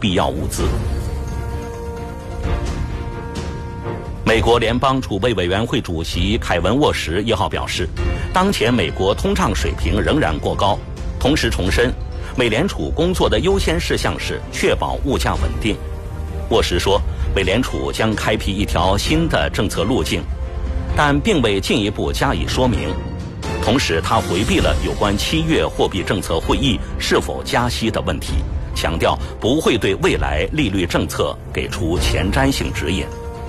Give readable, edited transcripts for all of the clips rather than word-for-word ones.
必要物资。美国联邦储备委员会主席凯文·沃什1号表示，当前美国通胀水平仍然过高，同时重申，美联储工作的优先事项是确保物价稳定。沃什说，美联储将开辟一条新的政策路径，但并未进一步加以说明。同时，他回避了有关7月货币政策会议是否加息的问题，强调不会对未来利率政策给出前瞻性指引。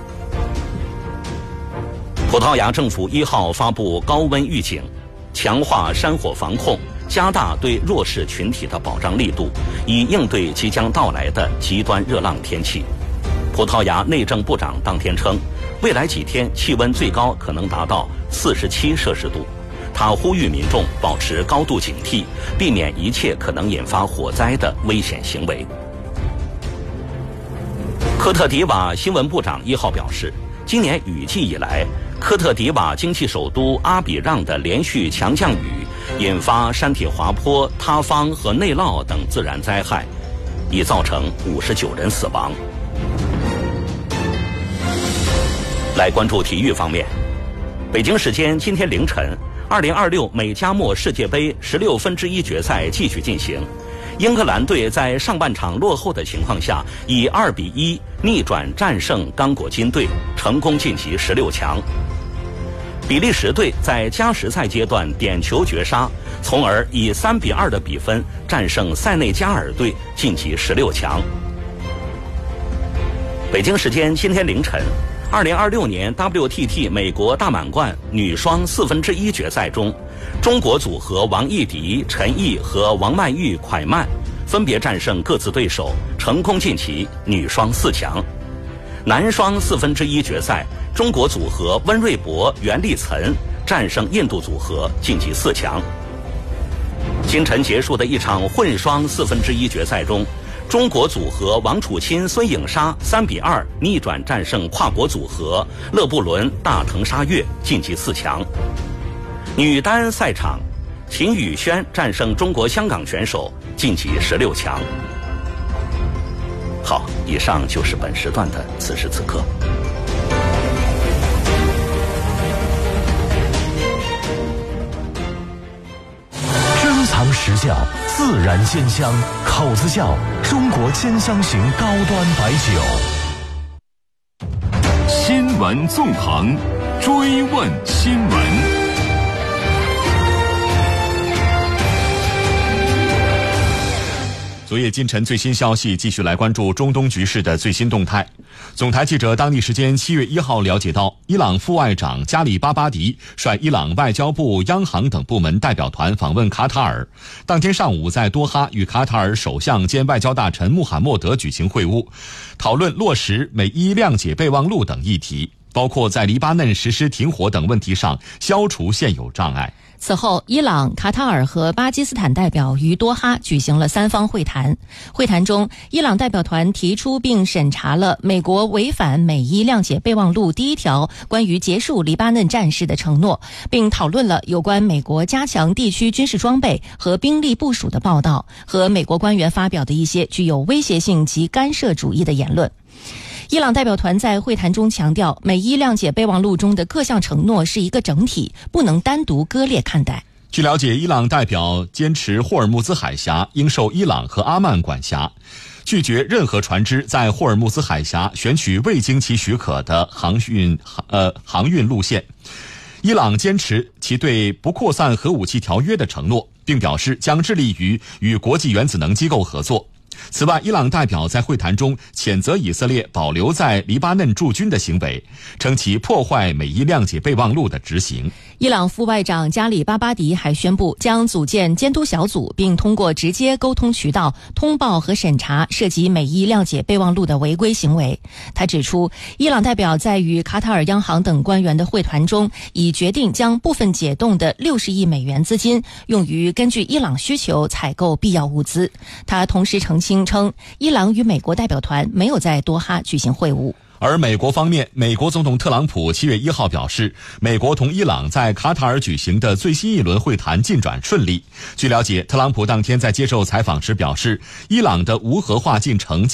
葡萄牙政府1号发布高温预警，强化山火防控，加大对弱势群体的保障力度，以应对即将到来的极端热浪天气。葡萄牙内政部长当天称，未来几天气温最高可能达到47摄氏度。他呼吁民众保持高度警惕，避免一切可能引发火灾的危险行为。科特迪瓦新闻部长1号表示，今年雨季以来，科特迪瓦经济首都阿比让的连续强降雨引发山体滑坡、塌方和内涝等自然灾害，已造成59人死亡。来关注体育方面，北京时间今天凌晨，2026美加墨世界杯16分之一决赛继续进行。英格兰队在上半场落后的情况下，以2比1逆转战胜刚果金队，成功晋级16强。比利时队在加时赛阶段点球绝杀，从而以3比2的比分战胜塞内加尔队，晋级16强。北京时间今天凌晨，2026年 WTT 美国大满贯女双4分之一决赛中，中国组合王艺迪、陈毅和王曼玉、蒯曼分别战胜各自对手，成功晋级女双4强。男双4分之一决赛，中国组合温瑞博、袁立岑战胜印度组合，晋级4强。今晨结束的一场混双4分之一决赛中，中国组合王楚钦、孙颖莎3比2逆转战胜跨国组合勒布伦、大藤沙月，晋级4强。女单赛场，秦宇轩战胜中国香港选手，晋级16强。好，以上就是本时段的此时此刻。 珍藏实窖，自然鲜香，口子窖中国鲜香型高端白酒。 新闻纵横，追问新闻。 昨夜今晨最新消息，继续来关注中东局势的最新动态。总台记者当地时间7月1号了解到，伊朗副外长加里巴巴迪率伊朗外交部、央行等部门代表团访问卡塔尔，当天上午在多哈与卡塔尔首相兼外交大臣穆罕默德举行会晤，讨论落实美伊谅解备忘录等议题，包括在黎巴嫩实施停火等问题上消除现有障碍。 此后，伊朗、卡塔尔和巴基斯坦代表于多哈举行了3方会谈。会谈中，伊朗代表团提出并审查了美国违反美伊谅解备忘录第1条关于结束黎巴嫩战事的承诺，并讨论了有关美国加强地区军事装备和兵力部署的报道和美国官员发表的一些具有威胁性及干涉主义的言论。伊朗代表团在会谈中强调，美伊谅解备忘录中的各项承诺是一个整体，不能单独割裂看待。 据了解，伊朗代表坚持霍尔木兹海峡应受伊朗和阿曼管辖，拒绝任何船只在霍尔木兹海峡选取未经其许可的航运路线。伊朗坚持其对不扩散核武器条约的承诺，并表示将致力于与国际原子能机构合作。此外，伊朗代表在会谈中谴责以色列保留在黎巴嫩驻军的行为，称其破坏美伊谅解备忘录的执行。 伊朗副外长加里巴巴迪还宣布将组建监督小组，并通过直接沟通渠道通报和审查涉及美伊谅解备忘录的违规行为。他指出，伊朗代表在与卡塔尔央行等官员的会谈中，已决定将部分解冻的60亿美元资金用于根据伊朗需求采购必要物资。他同时澄清称，伊朗与美国代表团没有在多哈举行会晤。 而美国方面，美国总统特朗普7月1号表示，美国同伊朗在卡塔尔举行的最新一轮会谈进展顺利。据了解，特朗普当天在接受采访时表示，伊朗的无核化进程